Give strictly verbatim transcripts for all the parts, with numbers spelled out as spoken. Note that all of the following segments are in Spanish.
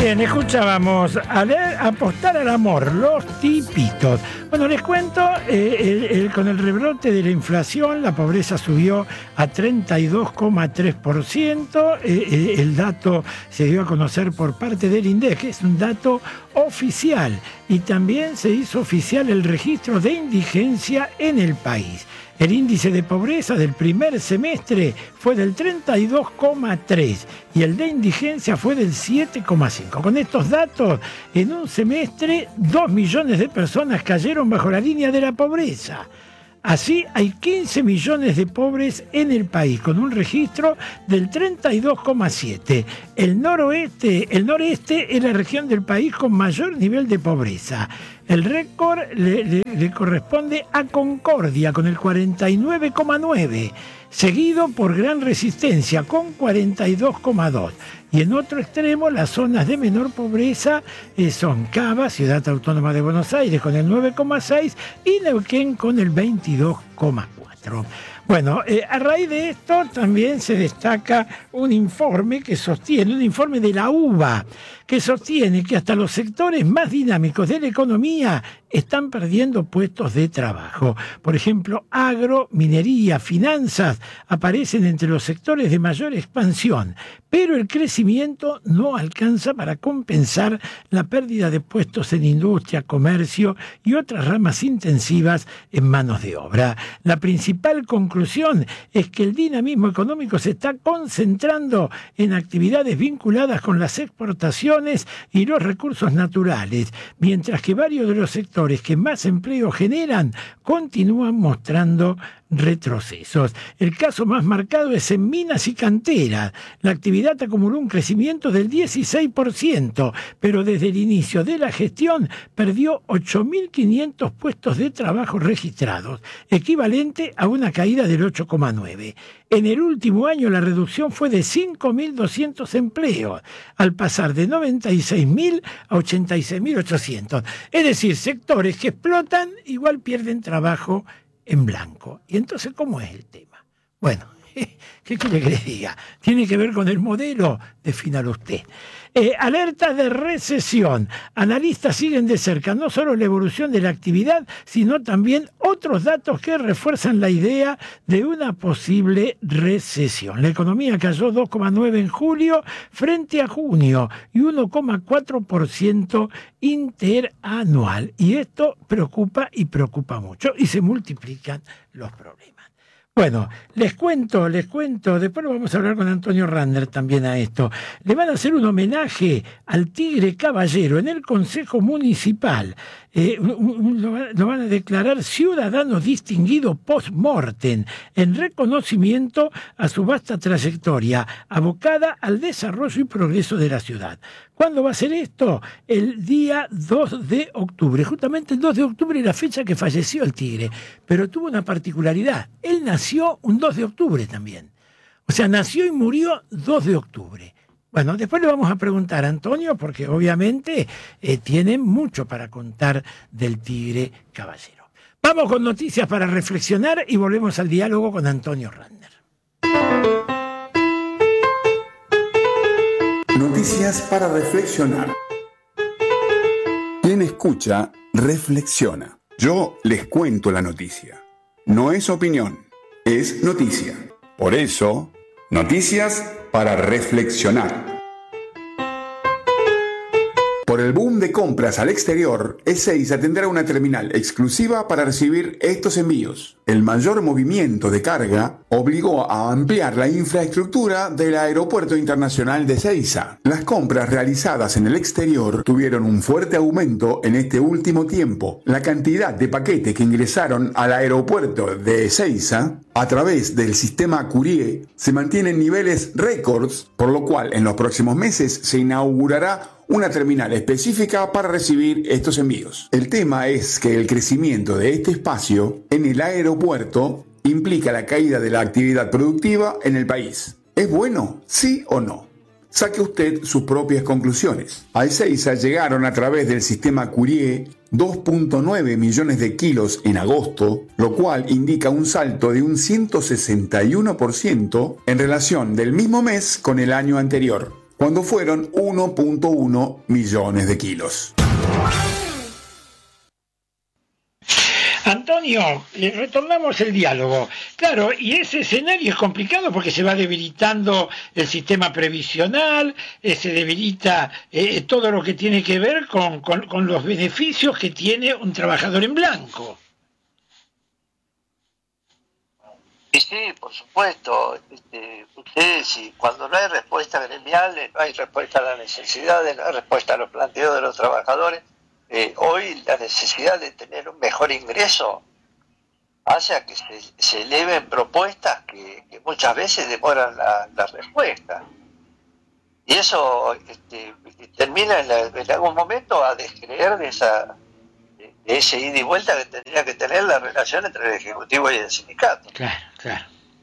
Bien, escuchábamos a leer, apostar al amor, los tipitos. Bueno, les cuento, eh, el, el, con el rebrote de la inflación, la pobreza subió a treinta y dos coma tres por ciento. Eh, eh, el dato se dio a conocer por parte del INDEC, que es un dato oficial. Y también se hizo oficial el registro de indigencia en el país. El índice de pobreza del primer semestre fue del treinta y dos coma tres y el de indigencia fue del siete coma cinco. Con estos datos, en un semestre, dos millones de personas cayeron bajo la línea de la pobreza. Así, hay quince millones de pobres en el país, con un registro del treinta y dos coma siete. El noroeste, el noreste es la región del país con mayor nivel de pobreza. El récord le, le, le corresponde a Concordia, con el cuarenta y nueve coma nueve, seguido por Gran Resistencia, con cuarenta y dos coma dos. Y en otro extremo, las zonas de menor pobreza eh, son Cava, Ciudad Autónoma de Buenos Aires, con el nueve coma seis, y Neuquén con el veintidós coma cuatro. Bueno, eh, a raíz de esto también se destaca un informe que sostiene, un informe de la U B A, que sostiene que hasta los sectores más dinámicos de la economía están perdiendo puestos de trabajo. Por ejemplo, agro, minería, finanzas aparecen entre los sectores de mayor expansión, pero el crecimiento no alcanza para compensar la pérdida de puestos en industria, comercio y otras ramas intensivas en manos de obra. La principal conclusión es que el dinamismo económico se está concentrando en actividades vinculadas con las exportaciones y los recursos naturales, mientras que varios de los sectores que más empleo generan continúan mostrando retrocesos. El caso más marcado es en minas y canteras. La actividad acumuló un crecimiento del dieciséis por ciento, pero desde el inicio de la gestión perdió ocho mil quinientos puestos de trabajo registrados, equivalente a una caída del ocho coma nueve. En el último año la reducción fue de cinco mil doscientos empleos, al pasar de noventa y seis mil a ochenta y seis mil ochocientos. Es decir, sectores que explotan igual pierden trabajo en blanco. Y entonces, ¿cómo es el tema? Bueno, ¿qué quiere que les diga? Tiene que ver con el modelo, defínalo usted. Eh, alerta de recesión. Analistas siguen de cerca no solo la evolución de la actividad, sino también otros datos que refuerzan la idea de una posible recesión. La economía cayó dos coma nueve en julio frente a junio y uno coma cuatro por ciento interanual. Y esto preocupa y preocupa mucho y se multiplican los problemas. Bueno, les cuento, les cuento, después lo vamos a hablar con Antonio Rander también a esto. Le van a hacer un homenaje al Tigre Caballero en el Consejo Municipal. Eh, un, un, lo, lo van a declarar ciudadano distinguido post-mortem, en reconocimiento a su vasta trayectoria, abocada al desarrollo y progreso de la ciudad. ¿Cuándo va a ser esto? El día dos de octubre. Justamente el dos de octubre es la fecha que falleció el Tigre, pero tuvo una particularidad. Él nació un dos de octubre también. O sea, nació y murió dos de octubre. Bueno, después le vamos a preguntar a Antonio, porque obviamente eh, tiene mucho para contar del Tigre Caballero. Vamos con noticias para reflexionar y volvemos al diálogo con Antonio Rander. Noticias para reflexionar. Quien escucha, reflexiona. Yo les cuento la noticia. No es opinión, es noticia. Por eso, noticias para reflexionar. Por el boom de compras al exterior, Ezeiza tendrá una terminal exclusiva para recibir estos envíos. El mayor movimiento de carga obligó a ampliar la infraestructura del Aeropuerto Internacional de Ezeiza. Las compras realizadas en el exterior tuvieron un fuerte aumento en este último tiempo. La cantidad de paquetes que ingresaron al aeropuerto de Ezeiza a través del sistema Courier se mantiene en niveles récords, por lo cual en los próximos meses se inaugurará una terminal específica para recibir estos envíos. El tema es que el crecimiento de este espacio en el aeropuerto implica la caída de la actividad productiva en el país. ¿Es bueno? ¿Sí o no? Saque usted sus propias conclusiones. A Ezeiza llegaron a través del sistema Courier dos punto nueve millones de kilos en agosto, lo cual indica un salto de un ciento sesenta y uno por ciento en relación del mismo mes con el año anterior. cuando fueron uno punto uno millones de kilos. Antonio, eh, retornamos el diálogo. Claro, y ese escenario es complicado porque se va debilitando el sistema previsional, eh, se debilita eh, todo lo que tiene que ver con, con, con los beneficios que tiene un trabajador en blanco. Y sí, por supuesto. Este, ustedes, si cuando no hay respuesta gremial, no hay respuesta a las necesidades, no hay respuesta a los planteos de los trabajadores, eh, hoy la necesidad de tener un mejor ingreso hace a que se, se eleven propuestas que, que muchas veces demoran la, la respuesta. Y eso este, termina en, la, en algún momento a descreer de esa de ese ida y vuelta que tendría que tener la relación entre el Ejecutivo y el sindicato. Claro, claro.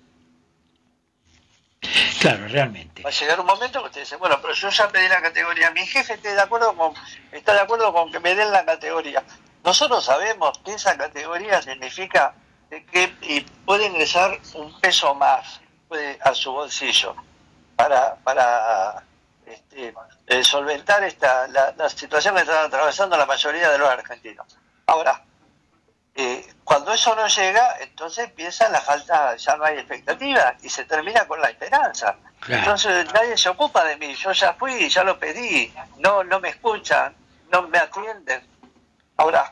Claro, realmente. Va a llegar un momento que usted dice, bueno, pero yo ya pedí la categoría, mi jefe está de acuerdo con, está de acuerdo con que me den la categoría. Nosotros sabemos que esa categoría significa que y puede ingresar un peso más puede, a su bolsillo para para este, eh, solventar esta la, la situación que están atravesando la mayoría de los argentinos. Ahora, eh, cuando eso no llega, entonces empieza la falta, ya no hay expectativa y se termina con la esperanza. Claro. Entonces nadie se ocupa de mí, yo ya fui, ya lo pedí, no no me escuchan, no me atienden. Ahora,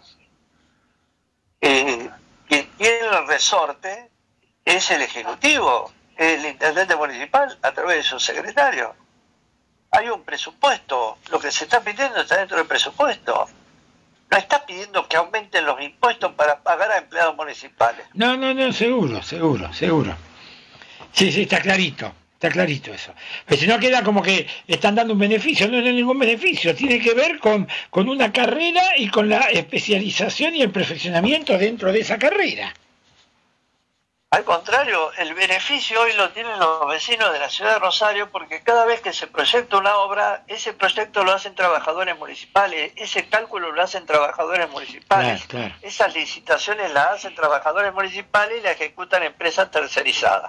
eh, quien tiene el resorte es el Ejecutivo, el intendente municipal a través de su secretario. Hay un presupuesto, lo que se está pidiendo está dentro del presupuesto. No está pidiendo que aumenten los impuestos para pagar a empleados municipales. No, no, no, seguro, seguro, seguro. Sí, sí, está clarito, está clarito eso. Pero si no queda como que están dando un beneficio, no, no hay ningún beneficio, tiene que ver con, con una carrera y con la especialización y el perfeccionamiento dentro de esa carrera. Al contrario, el beneficio hoy lo tienen los vecinos de la ciudad de Rosario porque cada vez que se proyecta una obra, ese proyecto lo hacen trabajadores municipales, ese cálculo lo hacen trabajadores municipales, claro, claro. Esas licitaciones las hacen trabajadores municipales y las ejecutan empresas tercerizadas.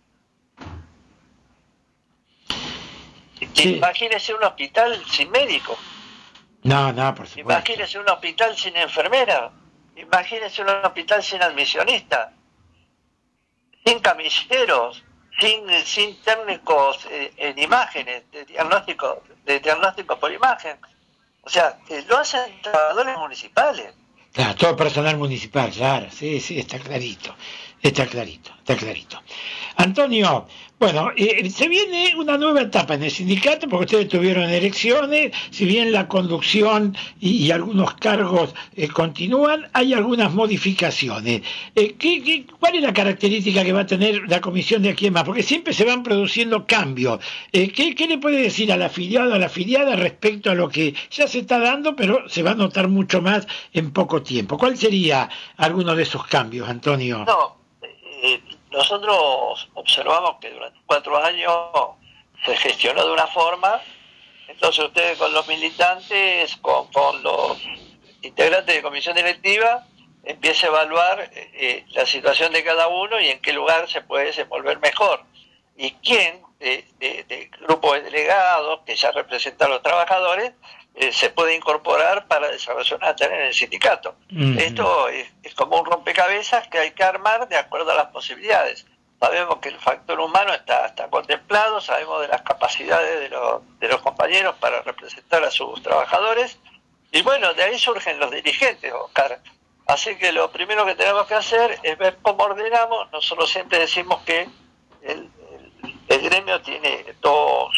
Sí. Imagínese un hospital sin médico. No, no, por supuesto. Imagínese un hospital sin enfermera. Imagínese un hospital sin admisionista. Sin camilleros, sin, sin técnicos eh, en imágenes, de diagnóstico, de diagnóstico por imagen. O sea, eh, lo hacen trabajadores municipales. Claro, todo personal municipal, claro, sí, sí, está clarito, está clarito, está clarito. Antonio, bueno, eh, se viene una nueva etapa en el sindicato porque ustedes tuvieron elecciones, si bien la conducción y, y algunos cargos eh, continúan, hay algunas modificaciones. Eh, ¿qué, qué, ¿Cuál es la característica que va a tener la comisión de aquí en más? Porque siempre se van produciendo cambios. Eh, ¿qué, ¿Qué le puede decir al afiliado, a la afiliada respecto a lo que ya se está dando, pero se va a notar mucho más en poco tiempo? ¿Cuál sería alguno de esos cambios, Antonio? No, eh, nosotros observamos que durante cuatro años se gestionó de una forma, entonces ustedes con los militantes, con, con los integrantes de comisión directiva, empieza a evaluar eh, la situación de cada uno y en qué lugar se puede desenvolver mejor. Y quién de, de, de grupo de delegados que ya representa a los trabajadores eh, se puede incorporar para desarrollar una tarea en el sindicato. Uh-huh. Esto es, es como un rompecabezas que hay que armar de acuerdo a las posibilidades. Sabemos que el factor humano está, está contemplado, sabemos de las capacidades de los, de los compañeros para representar a sus trabajadores, y bueno, de ahí surgen los dirigentes, Oscar. Así que lo primero que tenemos que hacer es ver cómo ordenamos. Nosotros siempre decimos que el, el, el gremio tiene dos,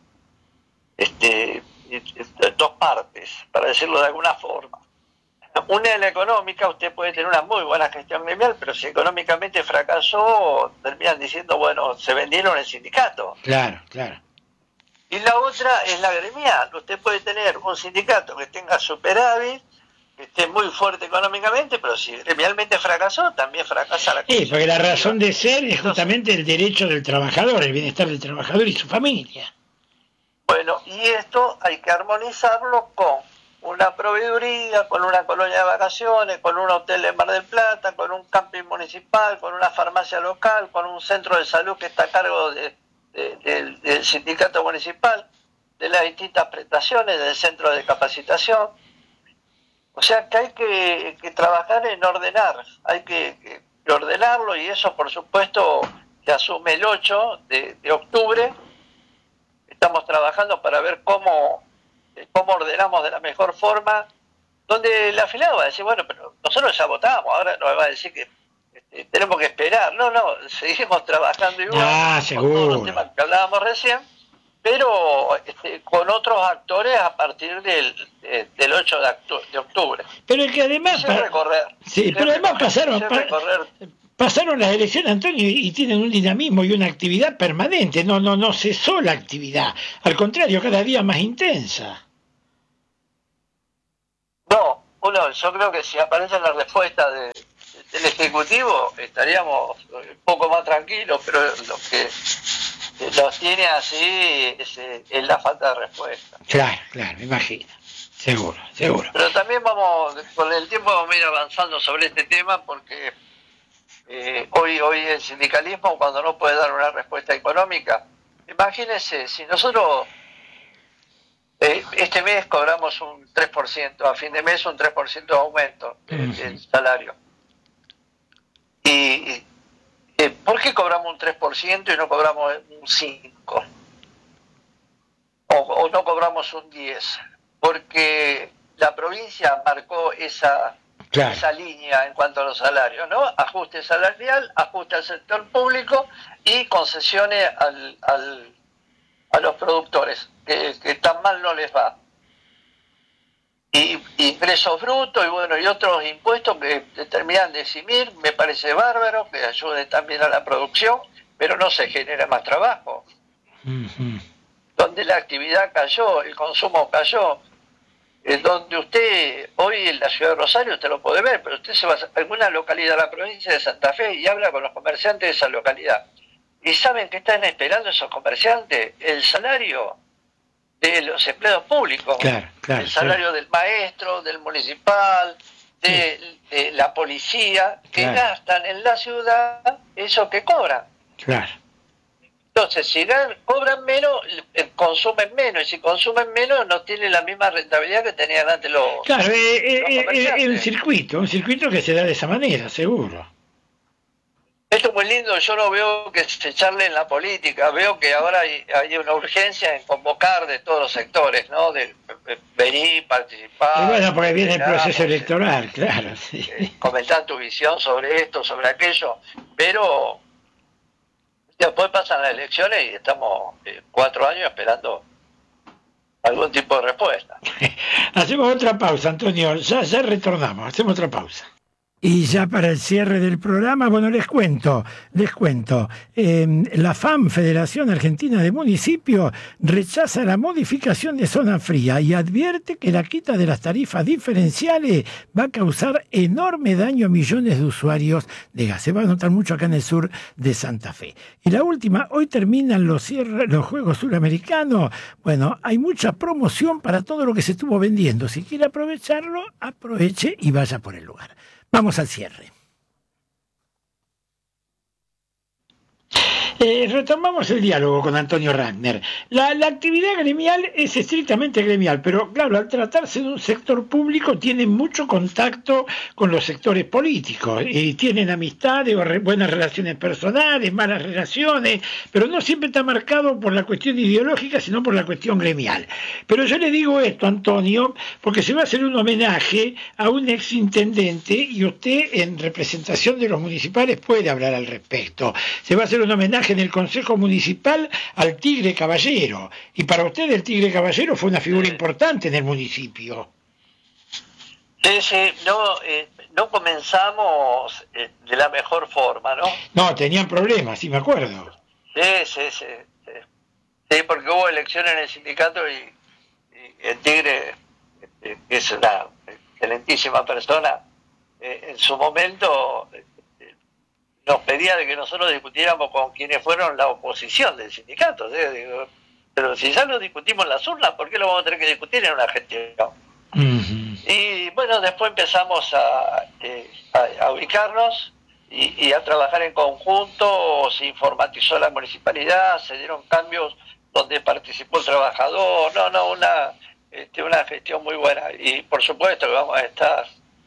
este, dos partes, para decirlo de alguna forma. Una es la económica, usted puede tener una muy buena gestión gremial, pero si económicamente fracasó, terminan diciendo, bueno, se vendieron el sindicato. Claro, claro. Y la otra es la gremial. Usted puede tener un sindicato que tenga superávit, que esté muy fuerte económicamente, pero si gremialmente fracasó, también fracasa la Sí, porque la razón de ser es justamente el derecho del trabajador, el bienestar del trabajador y su familia. Bueno, y esto hay que armonizarlo con una proveeduría, con una colonia de vacaciones, con un hotel en Mar del Plata, con un camping municipal, con una farmacia local, con un centro de salud que está a cargo de, de, de, del sindicato municipal. de las distintas prestaciones del centro de capacitación. O sea que hay que, que trabajar en ordenar, hay que, que ordenarlo, y eso por supuesto se asume el ocho de, de octubre. Estamos trabajando para ver cómo, cómo ordenamos de la mejor forma, donde el afiliado va a decir, bueno, pero nosotros ya votamos, ahora nos va a decir que este, tenemos que esperar. No, no, seguimos trabajando igual, ah, con todos los temas que hablábamos recién, pero este, con otros actores a partir del, de, del ocho de octubre. Pero es que además... Sin recorrer. Sí, sin pero además recorrer, pasaron... sin pa- recorrer. Pasaron las elecciones, Antonio, y tienen un dinamismo y una actividad permanente. No, no, no cesó la actividad. Al contrario, cada día más intensa. No, uno, yo creo que si aparece la respuesta de, del Ejecutivo, estaríamos un poco más tranquilos, pero lo que los tiene así es, es la falta de respuesta. Claro, claro, me imagino. Seguro, seguro. Pero también vamos, con el tiempo vamos a ir avanzando sobre este tema, porque eh, hoy, hoy el sindicalismo, cuando no puede dar una respuesta económica, imagínense, si nosotros eh, este mes cobramos un tres por ciento, a fin de mes un tres por ciento de aumento del uh-huh. salario. Y eh, ¿por qué cobramos un tres por ciento y no cobramos un cinco por ciento? O, o no cobramos un diez por ciento. Porque la provincia marcó esa, claro. esa línea en cuanto a los salarios, ¿no? Ajuste salarial, ajuste al sector público y concesiones al, al, a los productores, que, que tan mal no les va. Y ingresos brutos y bueno, y otros impuestos que terminan de eximir, me parece bárbaro, que ayude también a la producción, pero no se genera más trabajo. Uh-huh. Donde la actividad cayó, el consumo cayó, es donde usted, hoy en la ciudad de Rosario, usted lo puede ver, pero usted se va a alguna localidad de la provincia de Santa Fe y habla con los comerciantes de esa localidad. ¿Y saben qué están esperando esos comerciantes? El salario de los empleados públicos, claro, claro, el salario claro. del maestro, del municipal, de, sí. de la policía, que claro. gastan en la ciudad eso que cobran. Claro. Entonces, si cobran menos, consumen menos, y si consumen menos, no tienen la misma rentabilidad que tenían antes los Claro, es eh, eh, un circuito, un circuito que se da de esa manera, seguro. Esto es muy lindo, yo no veo que se charle en la política, veo que ahora hay, hay una urgencia en convocar de todos los sectores, ¿no? De, de venir, participar. Y bueno, porque viene el proceso electoral, claro, sí. Eh, comentar tu visión sobre esto, sobre aquello, pero después pasan las elecciones y estamos eh, cuatro años esperando algún tipo de respuesta. Hacemos otra pausa, Antonio, ya, ya retornamos, hacemos otra pausa. Y ya para el cierre del programa, bueno, les cuento, les cuento, eh, la F A M, Federación Argentina de Municipios, rechaza la modificación de zona fría y advierte que la quita de las tarifas diferenciales va a causar enorme daño a millones de usuarios de gas. Se va a notar mucho acá en el sur de Santa Fe. Y la última, hoy terminan los, cierre, los Juegos Suramericanos. Bueno, hay mucha promoción para todo lo que se estuvo vendiendo. Si quiere aprovecharlo, aproveche y vaya por el lugar. Vamos al cierre. Eh, retomamos el diálogo con Antonio Ragner. La, la actividad gremial es estrictamente gremial, pero claro, al tratarse de un sector público tienen mucho contacto con los sectores políticos y tienen amistades o re, buenas relaciones personales, malas relaciones, pero no siempre está marcado por la cuestión ideológica, sino por la cuestión gremial. Pero yo le digo esto, Antonio, porque se va a hacer un homenaje a un exintendente y usted, en representación de los municipales, puede hablar al respecto. Se va a hacer un homenaje en el Consejo Municipal al Tigre Caballero, y para usted el Tigre Caballero fue una figura importante en el municipio. Sí, sí, no, eh, no comenzamos eh, de la mejor forma, ¿no? No, tenían problemas, sí me acuerdo. Sí, sí, sí, sí, sí, porque hubo elecciones en el sindicato y, y el Tigre, eh, que es una excelentísima persona, eh, en su momento nos pedía de que nosotros discutiéramos con quienes fueron la oposición del sindicato. ¿Sí? Digo, pero si ya lo discutimos en las urnas, ¿por qué lo vamos a tener que discutir en una gestión? Uh-huh. Y bueno, después empezamos a, eh, a, a ubicarnos y, y a trabajar en conjunto, se informatizó la municipalidad, se dieron cambios donde participó el trabajador, no, no, una, este, una gestión muy buena. Y por supuesto que vamos a estar.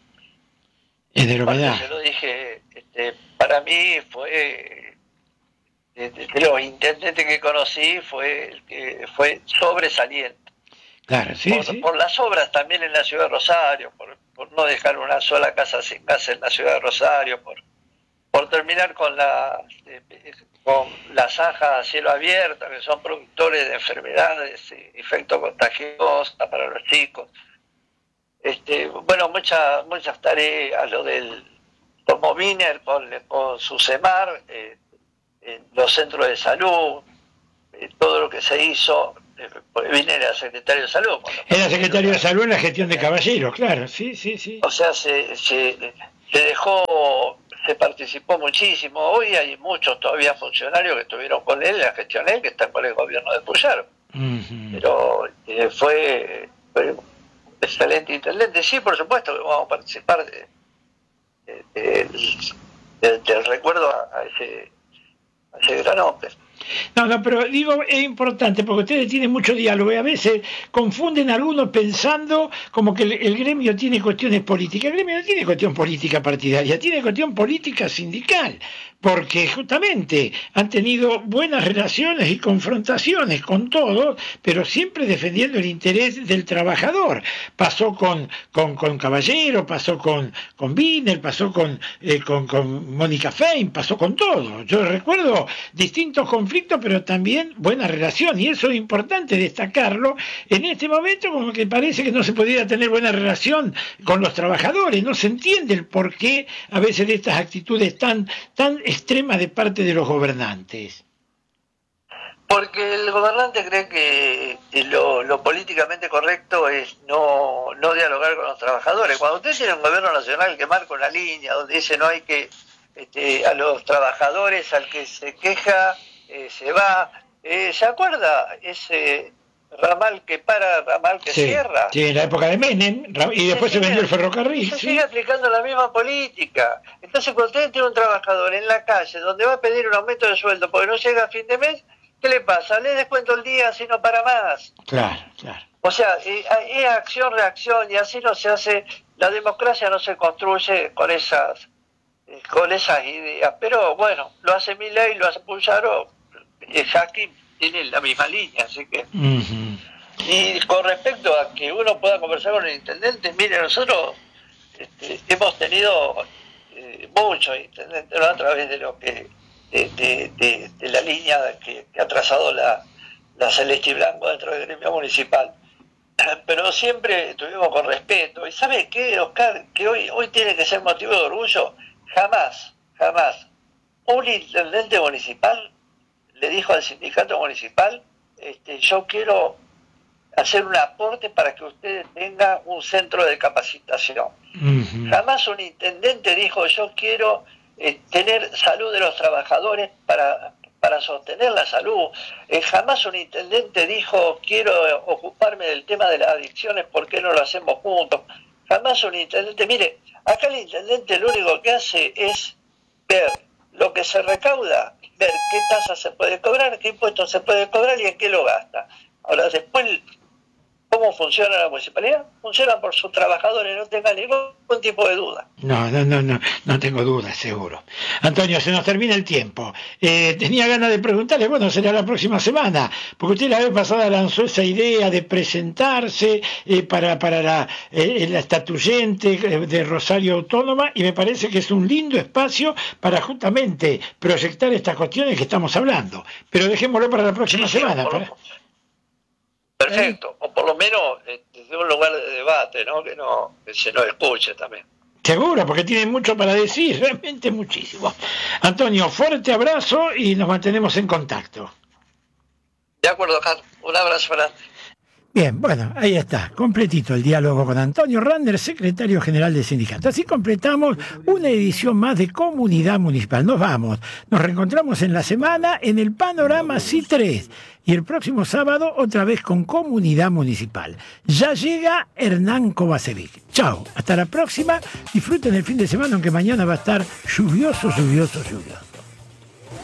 Es de novedad. Se lo dije, este, para mí fue, de, de los intendentes que conocí, fue el que fue sobresaliente. Claro, sí, por, sí. por las obras también en la ciudad de Rosario, por, por no dejar una sola casa sin gas en la ciudad de Rosario, por, por terminar con la eh, con la zanja a cielo abierto, que son productores de enfermedades y efectos contagiosos para los chicos. Este, bueno, muchas muchas tareas, lo del Tomominer con, con su CEMAR, eh, eh, los centros de salud, eh, todo lo que se hizo. Vine era secretario de salud. Era secretario de salud en la gestión de Caballero, claro, sí, sí, sí. O sea, se, se, se dejó, se participó muchísimo. Hoy hay muchos todavía funcionarios que estuvieron con él, la gestioné, que están con el gobierno de Puyaro. Uh-huh. Pero eh, fue, fue un excelente intendente. Sí, por supuesto que vamos a participar de, de, de, de, del recuerdo a, a, ese, a ese gran hombre. No, no, pero digo, es importante porque ustedes tienen mucho diálogo y a veces confunden a algunos pensando como que el, el gremio tiene cuestiones políticas. El gremio no tiene cuestión política partidaria, tiene cuestión política sindical, porque justamente han tenido buenas relaciones y confrontaciones con todos, pero siempre defendiendo el interés del trabajador. Pasó con, con, con Caballero, pasó con, con Wiener, pasó con, eh, con, con Mónica Fein, pasó con todo. Yo recuerdo distintos conflictos, pero también buena relación, y eso es importante destacarlo en este momento, como que parece que no se pudiera tener buena relación con los trabajadores, no se entiende el porqué a veces de estas actitudes tan, tan extremas de parte de los gobernantes. Porque el gobernante cree que lo, lo políticamente correcto es no, no dialogar con los trabajadores. Cuando usted tiene un gobierno nacional que marca una línea donde dice no hay que, este, a los trabajadores, al que se queja, Eh, se va, eh, ¿se acuerda ese ramal que para, ramal que sí, cierra? Sí, en la época de Menem, y después se, se vendió el ferrocarril. Se ¿sí? sigue aplicando la misma política. Entonces, cuando usted tiene un trabajador en la calle donde va a pedir un aumento de sueldo porque no llega a fin de mes, ¿qué le pasa? Le descuento el día si no para más. Claro, claro. O sea, es eh, acción-reacción y así no se hace, la democracia no se construye con esas, eh, con esas ideas. Pero bueno, lo hace Milei, lo hace Puyaro. Jackie tiene la misma línea, así que uh-huh. Y con respecto a que uno pueda conversar con el intendente, mire, nosotros este, hemos tenido eh, muchos intendentes, ¿no? A través de lo que de, de, de, de la línea que, que ha trazado la, la Celeste y Blanco dentro del gremio municipal, pero siempre estuvimos con respeto. ¿Y sabe qué, Oscar? Que hoy, hoy tiene que ser motivo de orgullo. Jamás, jamás un intendente municipal le dijo al sindicato municipal, este, yo quiero hacer un aporte para que ustedes tengan un centro de capacitación. Uh-huh. Jamás un intendente dijo, yo quiero eh, tener salud de los trabajadores para, para sostener la salud. Eh, jamás un intendente dijo, quiero ocuparme del tema de las adicciones, ¿por qué no lo hacemos juntos? Jamás un intendente, mire, acá el intendente lo único que hace es ver lo que se recauda, ver qué tasa se puede cobrar, qué impuestos se puede cobrar y en qué lo gasta. Ahora, después, ¿cómo funciona la municipalidad? Funciona por sus trabajadores, no tenga ningún tipo de duda. No, no, no, no, no tengo dudas, seguro. Antonio, se nos termina el tiempo. Eh, tenía ganas de preguntarle, bueno, será la próxima semana, porque usted la vez pasada lanzó esa idea de presentarse eh, para, para la, eh, la estatuyente de Rosario Autónoma, y me parece que es un lindo espacio para justamente proyectar estas cuestiones que estamos hablando. Pero dejémoslo para la próxima sí, semana. Por... Para... Perfecto, o por lo menos desde un lugar de debate, ¿no? Que no que se nos escuche también. Seguro, porque tienen mucho para decir, realmente muchísimo. Antonio, fuerte abrazo y nos mantenemos en contacto. De acuerdo, Carlos. Un abrazo grande. Bien, bueno, ahí está, completito el diálogo con Antonio Rander, secretario general del sindicato. Así completamos una edición más de Comunidad Municipal. Nos vamos, nos reencontramos en la semana en el Panorama C I tres y el próximo sábado otra vez con Comunidad Municipal. Ya llega Hernán Kovacevic. Chao, hasta la próxima, disfruten el fin de semana, aunque mañana va a estar lluvioso, lluvioso, lluvioso.